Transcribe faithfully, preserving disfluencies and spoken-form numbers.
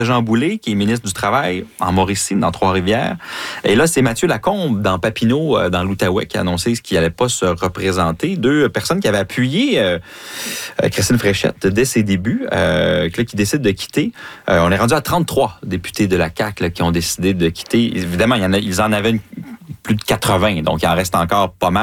Jean Boulet, qui est ministre du Travail en Mauricie, dans Trois-Rivières. Et là, c'est Mathieu Lacombe, dans Papineau, dans l'Outaouais, qui a annoncé qu'il n'allait pas se représenter. Deux personnes qui avaient appuyé euh, Christine Fréchette dès ses débuts, euh, qui décident de quitter. Euh, on est rendu à trente-trois députés de la C A Q là, qui ont décidé de quitter. Évidemment, il y en a, ils en avaient une, plus de quatre-vingts, donc il en reste encore pas mal.